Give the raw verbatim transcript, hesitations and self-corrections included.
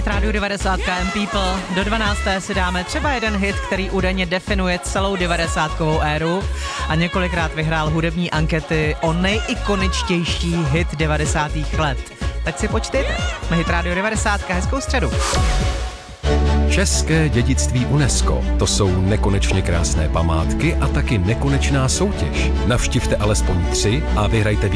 Rádio devadesát M People. Do dvanácté si dáme třeba jeden hit, který údajně definuje celou devadesátkovou éru a několikrát vyhrál hudební ankety o nejikoničtější hit devadesátých let. Tak si počtěte. Na Hit Radio devadesát. Hezkou středu. České dědictví UNESCO. To jsou nekonečně krásné památky a taky nekonečná soutěž. Navštivte alespoň tři a vyhrajte